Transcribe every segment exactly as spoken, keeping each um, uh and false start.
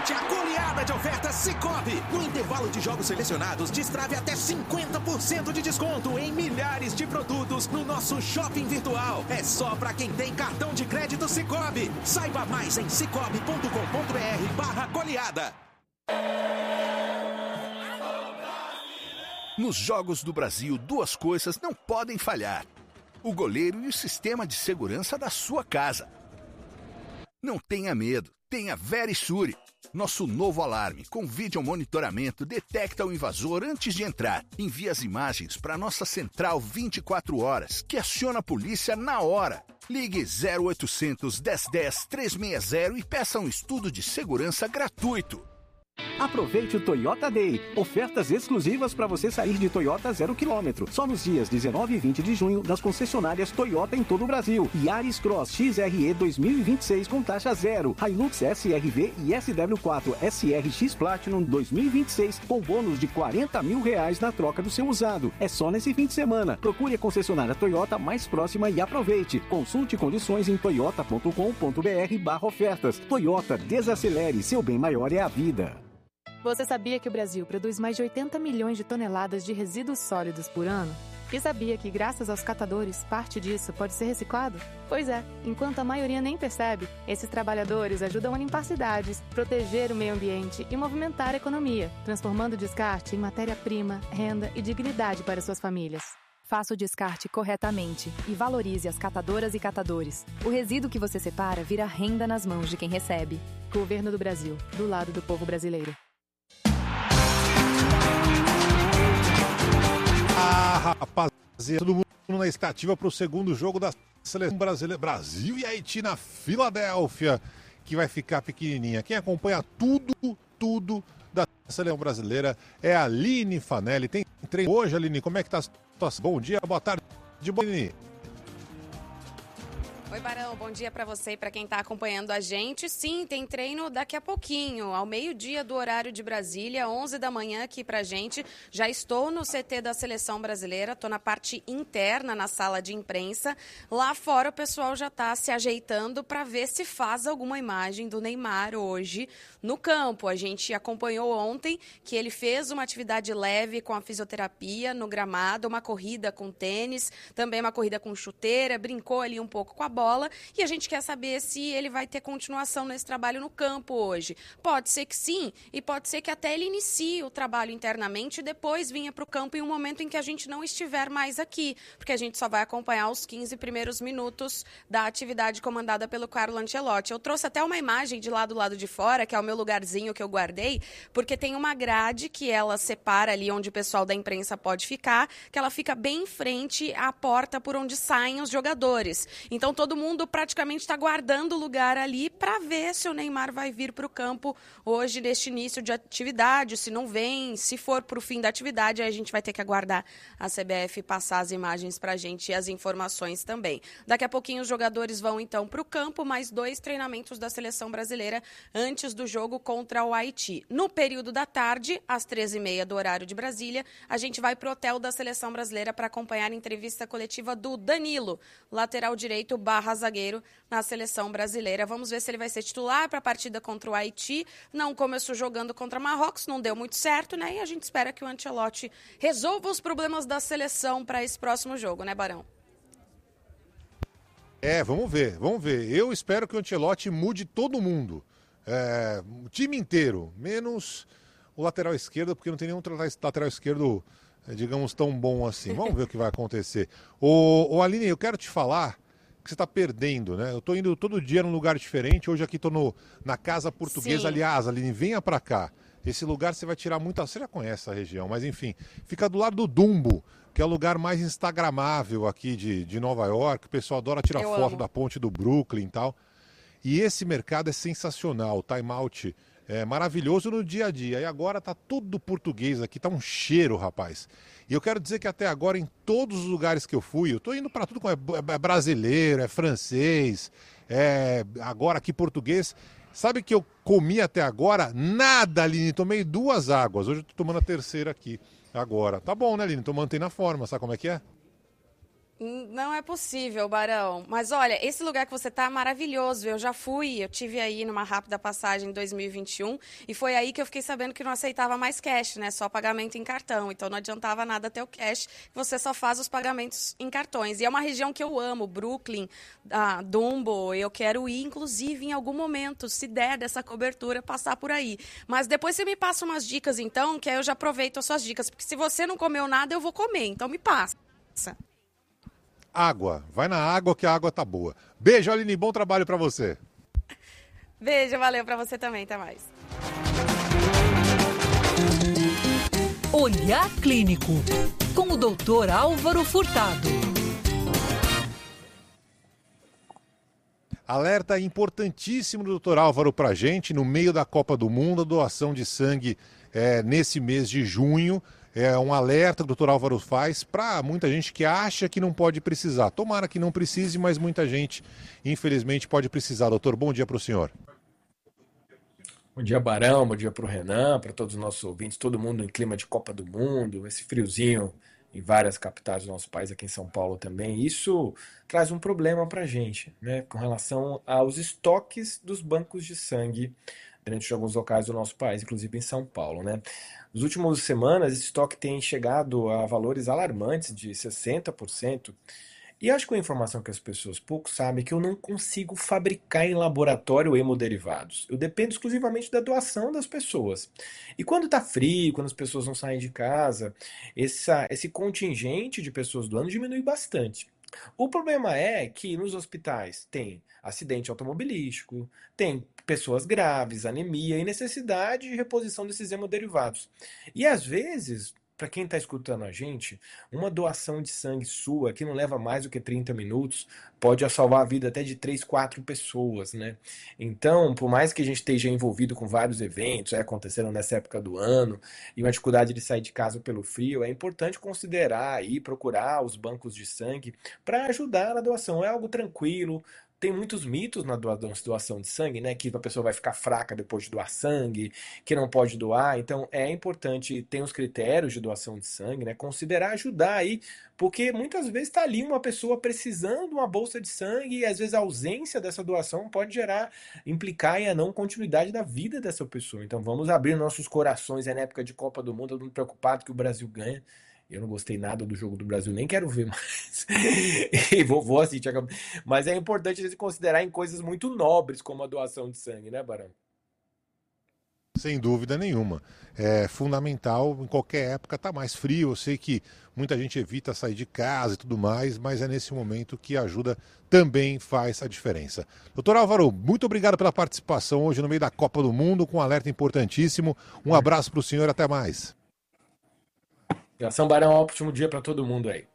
Aproveite a goleada de ofertas Sicoob. No intervalo de jogos selecionados, destrave até cinquenta por cento de desconto em milhares de produtos no nosso shopping virtual. É só para quem tem cartão de crédito Sicoob. Saiba mais em cicobi ponto com ponto br barra goleada. Nos Jogos do Brasil, duas coisas não podem falhar: o goleiro e o sistema de segurança da sua casa. Não tenha medo, tenha Verisure. Nosso novo alarme com vídeo monitoramento detecta o invasor antes de entrar. Envia as imagens para nossa central vinte e quatro horas, que aciona a polícia na hora. Ligue zero oitocentos, dez dez, trezentos e sessenta e peça um estudo de segurança gratuito. Aproveite o Toyota Day. Ofertas exclusivas para você sair de Toyota zero quilômetro. Só nos dias dezenove e vinte de junho nas concessionárias Toyota em todo o Brasil. Yaris Cross X R E dois mil e vinte e seis com taxa zero. Hilux S R V e S W quatro S R X Platinum dois mil e vinte e seis com bônus de quarenta mil reais na troca do seu usado. É só nesse fim de semana. Procure a concessionária Toyota mais próxima e aproveite. Consulte condições em toyota ponto com ponto br barra ofertas. Toyota, desacelere. Seu bem maior é a vida. Você sabia que o Brasil produz mais de oitenta milhões de toneladas de resíduos sólidos por ano? E sabia que, graças aos catadores, parte disso pode ser reciclado? Pois é, enquanto a maioria nem percebe, esses trabalhadores ajudam a limpar cidades, proteger o meio ambiente e movimentar a economia, transformando o descarte em matéria-prima, renda e dignidade para suas famílias. Faça o descarte corretamente e valorize as catadoras e catadores. O resíduo que você separa vira renda nas mãos de quem recebe. Governo do Brasil, do lado do povo brasileiro. Ah, rapaziada, todo mundo na estativa para o segundo jogo da seleção brasileira. Brasil e Haiti na Filadélfia, que vai ficar pequenininha. Quem acompanha tudo, tudo da seleção brasileira é a Aline Fanelli. Tem treino hoje, Aline. Como é que tá a situação? Bom dia, boa tarde, boa Aline. Oi, Barão, bom dia para você e para quem está acompanhando a gente. Sim, tem treino daqui a pouquinho, ao meio-dia do horário de Brasília, onze da manhã aqui pra gente. Já estou no C T da Seleção Brasileira, estou na parte interna, na sala de imprensa. Lá fora o pessoal já está se ajeitando para ver se faz alguma imagem do Neymar hoje no campo. A gente acompanhou ontem que ele fez uma atividade leve com a fisioterapia no gramado, uma corrida com tênis, também uma corrida com chuteira, brincou ali um pouco com a bola. E a gente quer saber se ele vai ter continuação nesse trabalho no campo hoje. Pode ser que sim, e pode ser que até ele inicie o trabalho internamente e depois vinha para o campo em um momento em que a gente não estiver mais aqui, porque a gente só vai acompanhar os quinze primeiros minutos da atividade comandada pelo Carlo Ancelotti. Eu trouxe até uma imagem de lá do lado de fora, que é o meu lugarzinho que eu guardei, porque tem uma grade que ela separa ali onde o pessoal da imprensa pode ficar, que ela fica bem em frente à porta por onde saem os jogadores. Então todo Todo mundo praticamente está guardando o lugar ali para ver se o Neymar vai vir para o campo hoje neste início de atividade, se não vem, se for para o fim da atividade, aí a gente vai ter que aguardar a C B F passar as imagens para a gente e as informações também. Daqui a pouquinho os jogadores vão então para o campo, mais dois treinamentos da seleção brasileira antes do jogo contra o Haiti. No período da tarde, às treze e meia do horário de Brasília, a gente vai para o hotel da seleção brasileira para acompanhar a entrevista coletiva do Danilo, lateral direito barra zagueiro na seleção brasileira. Vamos ver se ele vai ser titular para a partida contra o Haiti. Não começou jogando contra Marrocos, não deu muito certo, né? E a gente espera que o Ancelotti resolva os problemas da seleção para esse próximo jogo, né, Barão? É, vamos ver, vamos ver. Eu espero que o Ancelotti mude todo mundo. É, o time inteiro, menos o lateral esquerdo, porque não tem nenhum lateral esquerdo, digamos, tão bom assim. Vamos ver o que vai acontecer. Ô, ô Aline, eu quero te falar que você está perdendo, né? Eu estou indo todo dia num lugar diferente. Hoje aqui estou na Casa Portuguesa. Sim. Aliás, Aline, venha para cá. Esse lugar você vai tirar muita... Você já conhece essa região, mas enfim. Fica do lado do Dumbo, que é o lugar mais instagramável aqui de, de Nova York. O pessoal adora tirar Eu foto amo. da ponte do Brooklyn e tal. E esse mercado é sensacional. O time out é maravilhoso no dia a dia. E agora tá tudo português aqui. Tá um cheiro, rapaz. E eu quero dizer que até agora, em todos os lugares que eu fui, eu tô indo para tudo, é brasileiro, é francês, é agora aqui português. Sabe que eu comi até agora? Nada, Aline. Tomei duas águas. Hoje eu tô tomando a terceira aqui agora. Tá bom, né, Aline? Tô mantendo a forma. Sabe como é que é? Não é possível, Barão. Mas olha, esse lugar que você tá é maravilhoso. Eu já fui, eu tive aí numa rápida passagem em dois mil e vinte e um e foi aí que eu fiquei sabendo que não aceitava mais cash, né? Só pagamento em cartão. Então não adiantava nada ter o cash, você só faz os pagamentos em cartões. E é uma região que eu amo, Brooklyn, ah, Dumbo. Eu quero ir, inclusive, em algum momento, se der dessa cobertura, passar por aí. Mas depois você me passa umas dicas, então, que aí eu já aproveito as suas dicas. Porque se você não comeu nada, eu vou comer. Então me passa. Água. Vai na água que a água tá boa. Beijo, Aline. Bom trabalho pra você. Beijo, valeu pra você também. Até mais. Olhar Clínico, com o doutor Álvaro Furtado. Alerta importantíssimo do doutor Álvaro pra gente, no meio da Copa do Mundo, a doação de sangue é, nesse mês de junho. É um alerta que o doutor Álvaro faz para muita gente que acha que não pode precisar. Tomara que não precise, mas muita gente, infelizmente, pode precisar. Doutor, bom dia para o senhor. Bom dia, Barão. Bom dia para o Renan, para todos os nossos ouvintes. Todo mundo em clima de Copa do Mundo, esse friozinho em várias capitais do nosso país, aqui em São Paulo também. Isso traz um problema para a gente, né, com relação aos estoques dos bancos de sangue dentro de alguns locais do nosso país, inclusive em São Paulo, né? Nas últimas semanas, esse estoque tem chegado a valores alarmantes de sessenta por cento. E acho que uma informação que as pessoas pouco sabem é que eu não consigo fabricar em laboratório hemoderivados. Eu dependo exclusivamente da doação das pessoas. E quando está frio, quando as pessoas não saem de casa, essa, esse contingente de pessoas doando diminui bastante. O problema é que nos hospitais tem acidente automobilístico, tem pessoas graves, anemia e necessidade de reposição desses hemoderivados. E às vezes, para quem está escutando a gente, uma doação de sangue sua, que não leva mais do que trinta minutos, pode salvar a vida até de três, quatro pessoas, né? Então, por mais que a gente esteja envolvido com vários eventos, é, acontecendo nessa época do ano, e uma dificuldade de sair de casa pelo frio, é importante considerar e procurar os bancos de sangue para ajudar na doação. É algo tranquilo. Tem muitos mitos na doação de sangue, né? Que a pessoa vai ficar fraca depois de doar sangue, que não pode doar. Então é importante ter os critérios de doação de sangue, né? Considerar ajudar aí, porque muitas vezes está ali uma pessoa precisando de uma bolsa de sangue e às vezes a ausência dessa doação pode gerar, implicar em a não continuidade da vida dessa pessoa. Então vamos abrir nossos corações, é na época de Copa do Mundo, todo mundo preocupado que o Brasil ganha. Eu não gostei nada do jogo do Brasil, nem quero ver mais. E vou, vou assistir. Mas é importante a gente considerar em coisas muito nobres, como a doação de sangue, né, Barão? Sem dúvida nenhuma. É fundamental, em qualquer época, tá mais frio. Eu sei que muita gente evita sair de casa e tudo mais, mas é nesse momento que a ajuda também faz a diferença. Doutor Álvaro, muito obrigado pela participação hoje no meio da Copa do Mundo, com um alerta importantíssimo. Um abraço para o senhor, até mais. São Barão, um ótimo dia para todo mundo aí.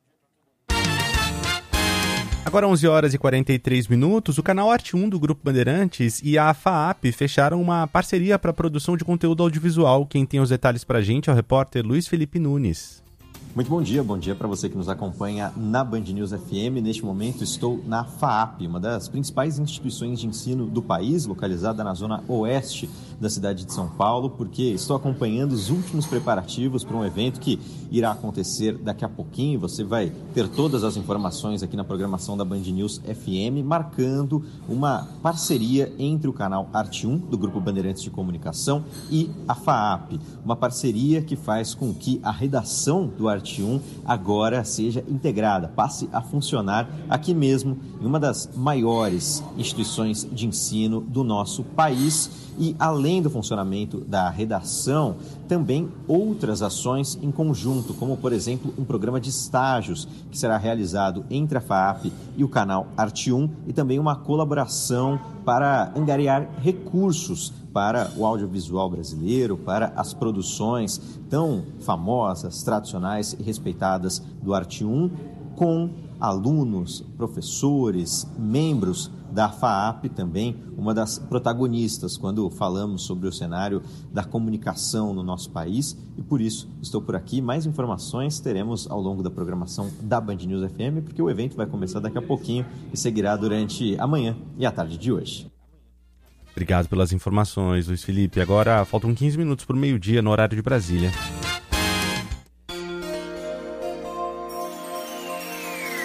Agora onze horas e quarenta e três minutos, o canal Arte um do Grupo Bandeirantes e a FAAP fecharam uma parceria para a produção de conteúdo audiovisual. Quem tem os detalhes para a gente é o repórter Luiz Felipe Nunes. Muito bom dia, bom dia para você que nos acompanha na Band News F M. Neste momento estou na FAAP, uma das principais instituições de ensino do país, localizada na zona oeste da cidade de São Paulo, porque estou acompanhando os últimos preparativos para um evento que irá acontecer daqui a pouquinho. Você vai ter todas as informações aqui na programação da Band News F M, marcando uma parceria entre o canal Arte um, do Grupo Bandeirantes de Comunicação, e a FAAP. Uma parceria que faz com que a redação do Arte um agora seja integrada, passe a funcionar aqui mesmo, em uma das maiores instituições de ensino do nosso país. E, além do funcionamento da redação, também outras ações em conjunto, como, por exemplo, um programa de estágios que será realizado entre a FAAP e o canal Arte um, e também uma colaboração para angariar recursos para o audiovisual brasileiro, para as produções tão famosas, tradicionais e respeitadas do Arte um, com alunos, professores, membros da FAAP também, uma das protagonistas quando falamos sobre o cenário da comunicação no nosso país, e por isso estou por aqui. Mais informações teremos ao longo da programação da Band News F M, porque o evento vai começar daqui a pouquinho e seguirá durante a manhã e a tarde de hoje. Obrigado pelas informações, Luiz Felipe. Agora faltam quinze minutos para o meio-dia no horário de Brasília.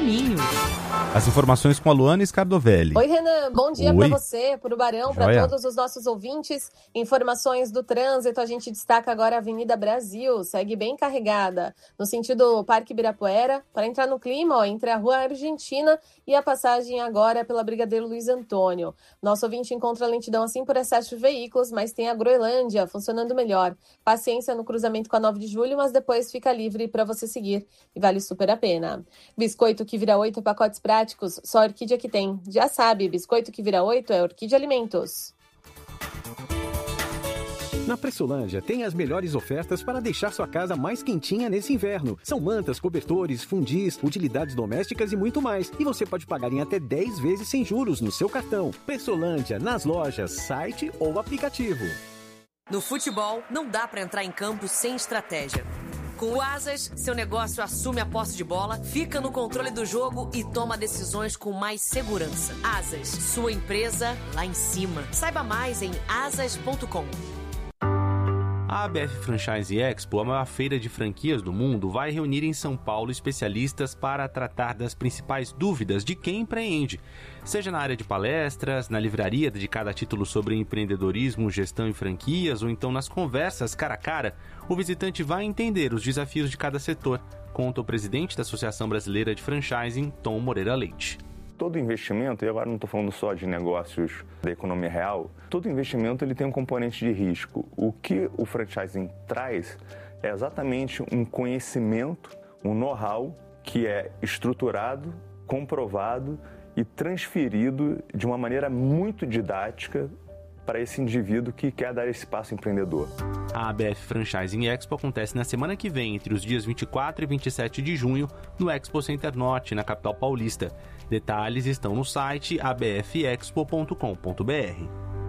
caminho. As informações com a Luana Scardovelli. Oi, Renan. Bom dia para você, para o Barão, para Joia. todos os nossos ouvintes. Informações do trânsito, a gente destaca agora a Avenida Brasil, segue bem carregada, no sentido Parque Ibirapuera. Para entrar no clima, ó, entre a Rua Argentina e a passagem agora pela Brigadeiro Luiz Antônio. Nosso ouvinte encontra lentidão assim por excesso de veículos, mas tem a Groenlândia funcionando melhor. Paciência no cruzamento com a nove de julho, mas depois fica livre para você seguir e vale super a pena. Biscoito que vira oito pacotes práticos, só a Orquídea que tem. Já sabe, biscoito que vira oito é Orquídea Alimentos. Na Pressolândia tem as melhores ofertas para deixar sua casa mais quentinha nesse inverno. São mantas, cobertores, fundis, utilidades domésticas e muito mais. E você pode pagar em até dez vezes sem juros no seu cartão. Pressolândia, nas lojas, site ou aplicativo. No futebol, não dá para entrar em campo sem estratégia. Com o Asas, seu negócio assume a posse de bola, fica no controle do jogo e toma decisões com mais segurança. Asas, sua empresa lá em cima. Saiba mais em asas ponto com. A A B F Franchise Expo, a maior feira de franquias do mundo, vai reunir em São Paulo especialistas para tratar das principais dúvidas de quem empreende. Seja na área de palestras, na livraria dedicada a títulos sobre empreendedorismo, gestão e franquias, ou então nas conversas cara a cara, o visitante vai entender os desafios de cada setor, conta o presidente da Associação Brasileira de Franchising, Tom Moreira Leite. Todo investimento, e agora não estou falando só de negócios da economia real, todo investimento ele tem um componente de risco. O que o franchising traz é exatamente um conhecimento, um know-how que é estruturado, comprovado e transferido de uma maneira muito didática para esse indivíduo que quer dar esse passo empreendedor. A A B F Franchising Expo acontece na semana que vem, entre os dias vinte e quatro e vinte e sete de junho, no Expo Center Norte, na capital paulista. Detalhes estão no site a b f expo ponto com ponto b r.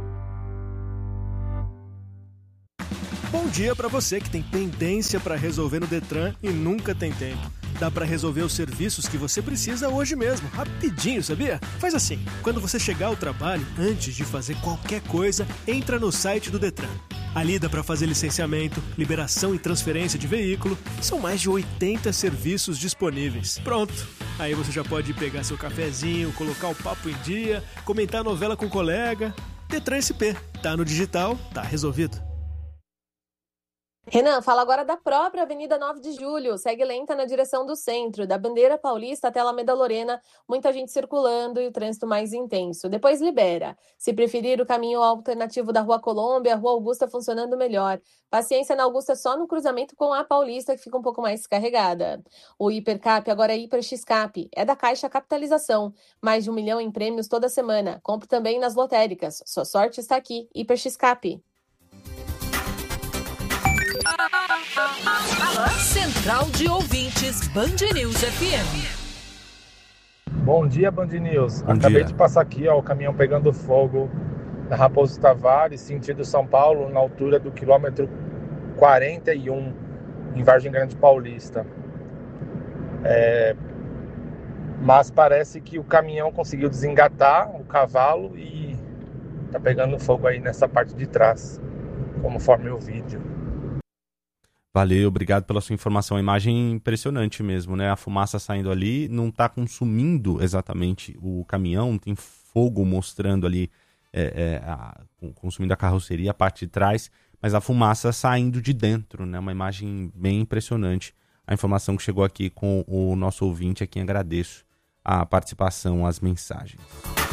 Bom dia para você que tem pendência para resolver no Detran e nunca tem tempo. Dá para resolver os serviços que você precisa hoje mesmo, rapidinho, sabia? Faz assim, quando você chegar ao trabalho, antes de fazer qualquer coisa, entra no site do Detran. Ali dá para fazer licenciamento, liberação e transferência de veículo. São mais de oitenta serviços disponíveis. Pronto, aí você já pode pegar seu cafezinho, colocar o papo em dia, comentar a novela com o colega. Detran S P, tá no digital, tá resolvido. Renan, fala agora da própria Avenida nove de julho. Segue lenta na direção do centro, da Bandeira Paulista até Alameda Lorena, muita gente circulando e o trânsito mais intenso. Depois libera. Se preferir o caminho alternativo da Rua Colômbia, a Rua Augusta funcionando melhor. Paciência na Augusta só no cruzamento com a Paulista, que fica um pouco mais descarregada. O Hipercap agora é Hiper X-Cap. É da Caixa Capitalização. Mais de um milhão em prêmios toda semana. Compre também nas lotéricas. Sua sorte está aqui. Hiper X-Cap. Central de Ouvintes, Band News F M. Bom dia, Band News. Bom Acabei dia. de passar aqui, ó, o caminhão pegando fogo na Raposo Tavares, sentido São Paulo, na altura do quilômetro quarenta e um, em Vargem Grande Paulista. É... Mas parece que o caminhão conseguiu desengatar o cavalo e tá pegando fogo aí nessa parte de trás, conforme o vídeo. Valeu, obrigado pela sua informação. A imagem é impressionante mesmo, né? A fumaça saindo ali, não está consumindo exatamente o caminhão, tem fogo mostrando ali, é, é, a, consumindo a carroceria, a parte de trás, mas a fumaça saindo de dentro, né? Uma imagem bem impressionante. A informação que chegou aqui com o nosso ouvinte, a quem agradeço a participação, as mensagens.